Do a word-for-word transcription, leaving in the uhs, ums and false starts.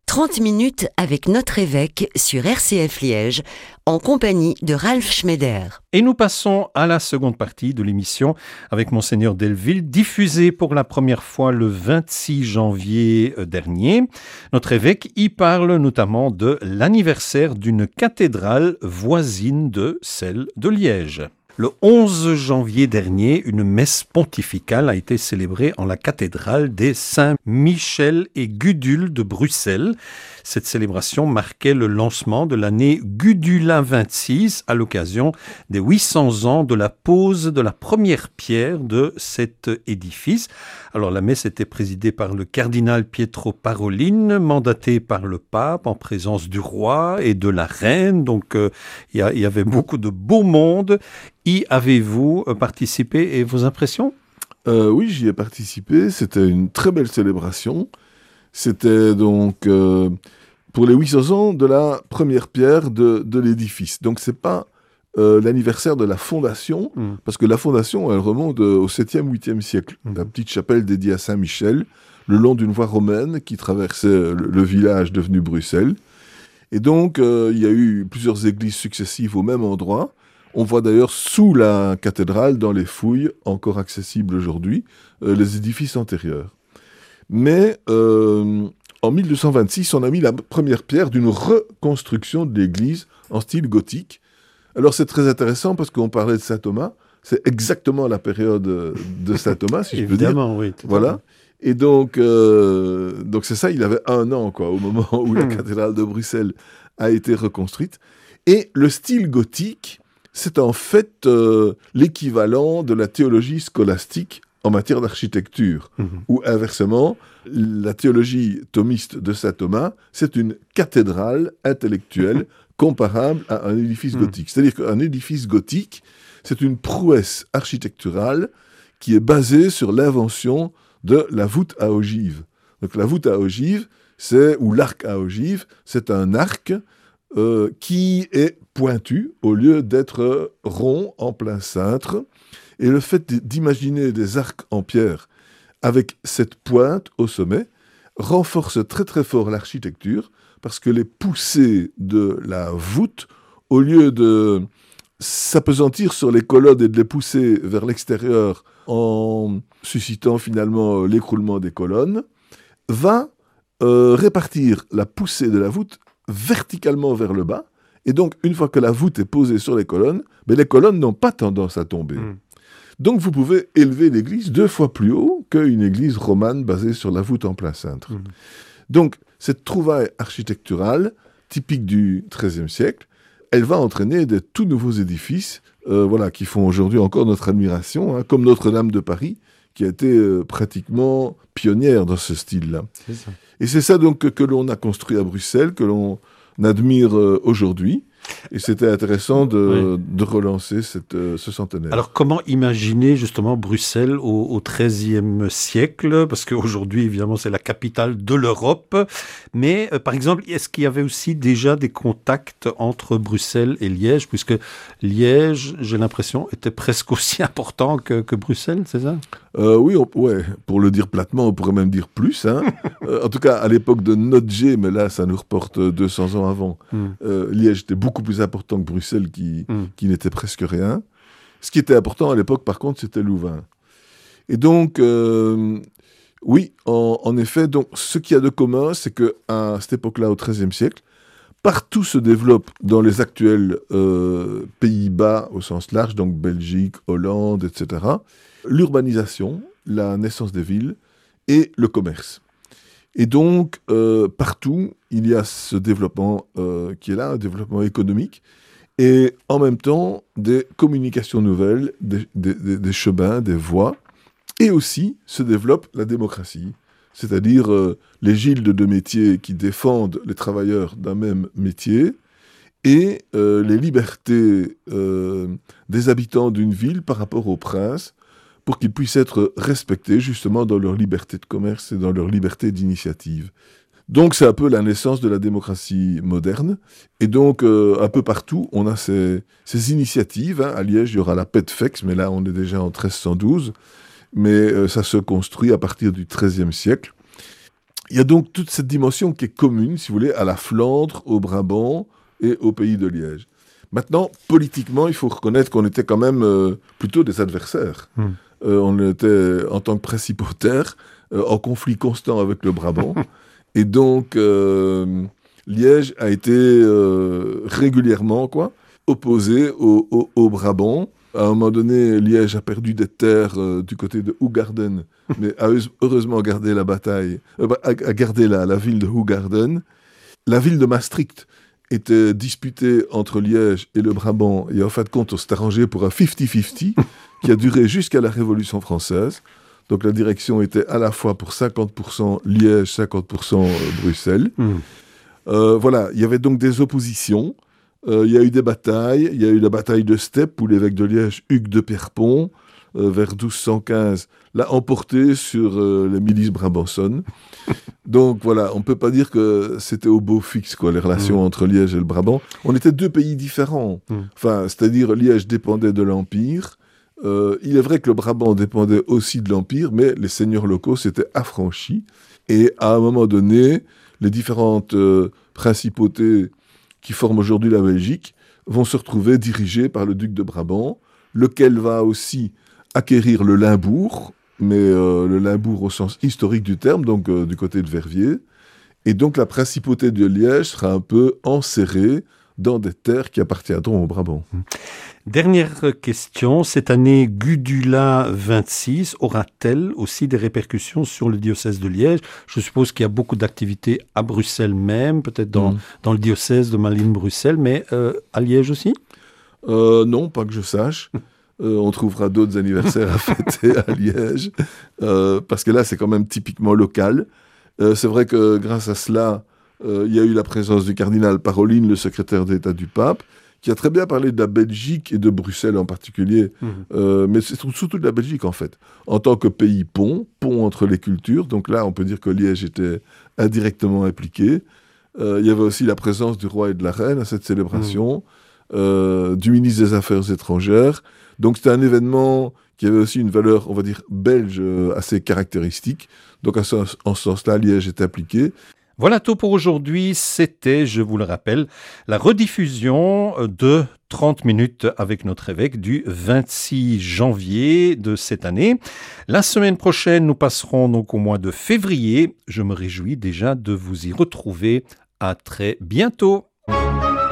trente minutes avec notre évêque sur R C F Liège, en compagnie de Ralph Schneider. Et nous passons à la seconde partie de l'émission avec Monseigneur Delville, diffusée pour la première fois le vingt-six janvier dernier. Notre évêque y parle notamment de l'anniversaire d'une cathédrale voisine de celle de Liège. Le onze janvier dernier, une messe pontificale a été célébrée en la cathédrale des Saint-Michel et Gudule de Bruxelles. Cette célébration marquait le lancement de l'année Gudula vingt-six à l'occasion des huit cents ans de la pose de la première pierre de cet édifice. Alors la messe était présidée par le cardinal Pietro Parolin, mandaté par le pape en présence du roi et de la reine. Donc euh, il y, y avait beaucoup de beau monde. Y avez-vous participé et vos impressions ? euh, Oui, j'y ai participé. C'était une très belle célébration. C'était donc euh, pour les huit cents ans de la première pierre de, de l'édifice. Donc c'est pas euh, l'anniversaire de la fondation, mmh. parce que la fondation, elle remonte au septième, huitième siècle. Mmh. La petite chapelle dédiée à Saint-Michel, le long d'une voie romaine qui traversait le, le village devenu Bruxelles. Et donc, euh, il y a eu plusieurs églises successives au même endroit. On voit d'ailleurs sous la cathédrale, dans les fouilles, encore accessibles aujourd'hui, euh, les édifices antérieurs. Mais euh, en mille deux cent vingt-six, on a mis la première pierre d'une reconstruction de l'église en style gothique. Alors c'est très intéressant parce qu'on parlait de saint Thomas, c'est exactement la période de saint Thomas, si je peux dire. Évidemment, oui. Voilà. Et donc, euh, donc c'est ça, il avait un an quoi, au moment où la cathédrale de Bruxelles a été reconstruite. Et le style gothique, c'est en fait euh, l'équivalent de la théologie scolastique en matière d'architecture, mmh. ou inversement, la théologie thomiste de saint Thomas, c'est une cathédrale intellectuelle comparable à un édifice mmh. gothique. C'est-à-dire qu'un édifice gothique, c'est une prouesse architecturale qui est basée sur l'invention de la voûte à ogive. Donc la voûte à ogive, c'est, ou l'arc à ogive, c'est un arc euh, qui est pointu au lieu d'être rond en plein cintre. Et le fait d'imaginer des arcs en pierre avec cette pointe au sommet renforce très très fort l'architecture parce que les poussées de la voûte, au lieu de s'appesantir sur les colonnes et de les pousser vers l'extérieur en suscitant finalement l'écroulement des colonnes, va euh, répartir la poussée de la voûte verticalement vers le bas. Et donc, une fois que la voûte est posée sur les colonnes, mais les colonnes n'ont pas tendance à tomber. Mmh. Donc, vous pouvez élever l'église deux fois plus haut qu'une église romane basée sur la voûte en plein cintre. Mmh. Donc, cette trouvaille architecturale, typique du treizième siècle, elle va entraîner de tout nouveaux édifices euh, voilà, qui font aujourd'hui encore notre admiration, hein, comme Notre-Dame de Paris, qui a été euh, pratiquement pionnière dans ce style-là. C'est ça. Et c'est ça donc que, que l'on a construit à Bruxelles, que l'on admire euh, aujourd'hui. Et c'était intéressant de, oui. de relancer cette, euh, ce centenaire. Alors, comment imaginer justement Bruxelles au treizième siècle ? Parce qu'aujourd'hui, évidemment, c'est la capitale de l'Europe. Mais, euh, par exemple, est-ce qu'il y avait aussi déjà des contacts entre Bruxelles et Liège ? Puisque Liège, j'ai l'impression, était presque aussi important que, que Bruxelles, c'est ça ? euh, Oui, on, ouais, pour le dire platement, on pourrait même dire plus. Hein. euh, en tout cas, à l'époque de Notger, mais là, ça nous reporte deux cents ans avant, mm. euh, Liège était beaucoup plus important que Bruxelles, qui, mm. qui n'était presque rien. Ce qui était important à l'époque, par contre, c'était Louvain. Et donc, euh, oui, en, en effet, donc, ce qu'il y a de commun, c'est qu'à cette époque-là, au treizième siècle, partout se développe dans les actuels euh, Pays-Bas, au sens large, donc Belgique, Hollande, et cetera, l'urbanisation, la naissance des villes et le commerce. Et donc, euh, partout, il y a ce développement euh, qui est là, un développement économique, et en même temps, des communications nouvelles, des, des, des chemins, des voies, et aussi se développe la démocratie, c'est-à-dire euh, les gildes de métiers qui défendent les travailleurs d'un même métier, et euh, les libertés euh, des habitants d'une ville par rapport aux princes, pour qu'ils puissent être respectés justement dans leur liberté de commerce et dans leur liberté d'initiative. Donc c'est un peu la naissance de la démocratie moderne. Et donc euh, un peu partout, on a ces, ces initiatives. Hein. À Liège, il y aura la Petfex, mais là on est déjà en treize cent douze. Mais euh, ça se construit à partir du treizième siècle. Il y a donc toute cette dimension qui est commune, si vous voulez, à la Flandre, au Brabant et au pays de Liège. Maintenant, politiquement, il faut reconnaître qu'on était quand même euh, plutôt des adversaires. Mmh. Euh, on était, en tant que principautaire, euh, en conflit constant avec le Brabant. Et donc, euh, Liège a été euh, régulièrement quoi, opposé au, au, au Brabant. À un moment donné, Liège a perdu des terres euh, du côté de Hoegaarden, mais a heureusement gardé la bataille, euh, a, a gardé la, la ville de Hoegaarden. La ville de Maastricht était disputée entre Liège et le Brabant, et en fin de compte, on s'est arrangé pour un cinquante cinquante qui a duré jusqu'à la Révolution française. Donc la direction était à la fois pour cinquante pour cent Liège, cinquante pour cent Bruxelles. Mmh. Euh, voilà, il y avait donc des oppositions. Euh, il y a eu des batailles. Il y a eu la bataille de Steppe, où l'évêque de Liège, Hugues de Pierrepont, euh, vers douze cent quinze, l'a emporté sur euh, les milices brabançonnes. Donc voilà, on ne peut pas dire que c'était au beau fixe, quoi, les relations mmh. entre Liège et le Brabant. On était deux pays différents. Mmh. Enfin, c'est-à-dire Liège dépendait de l'Empire. Euh, il est vrai que le Brabant dépendait aussi de l'Empire, mais les seigneurs locaux s'étaient affranchis. Et à un moment donné, les différentes euh, principautés qui forment aujourd'hui la Belgique vont se retrouver dirigées par le duc de Brabant, lequel va aussi acquérir le Limbourg, mais euh, le Limbourg au sens historique du terme, donc euh, du côté de Verviers. Et donc la principauté de Liège sera un peu enserrée dans des terres qui appartiendront au Brabant. Dernière question, cette année Gudula vingt-six aura-t-elle aussi des répercussions sur le diocèse de Liège ? Je suppose qu'il y a beaucoup d'activités à Bruxelles même, peut-être dans, mmh. dans le diocèse de Malines-Bruxelles, mais euh, à Liège aussi ? euh, Non, pas que je sache. Euh, on trouvera d'autres anniversaires à fêter à Liège, euh, parce que là, c'est quand même typiquement local. Euh, c'est vrai que grâce à cela, euh, il y a eu la présence du cardinal Parolin, le secrétaire d'État du pape, qui a très bien parlé de la Belgique et de Bruxelles en particulier, mmh. euh, mais c'est surtout de la Belgique en fait, en tant que pays pont, pont entre les cultures. Donc là, on peut dire que Liège était indirectement impliqué. Euh, il y avait aussi la présence du roi et de la reine à cette célébration, mmh. euh, du ministre des Affaires étrangères. Donc c'était un événement qui avait aussi une valeur, on va dire, belge euh, assez caractéristique. Donc en ce, en ce sens-là, Liège est impliqué. Voilà tout pour aujourd'hui. C'était, je vous le rappelle, la rediffusion de trente minutes avec notre évêque du vingt-six janvier de cette année. La semaine prochaine, nous passerons donc au mois de février. Je me réjouis déjà de vous y retrouver. À très bientôt.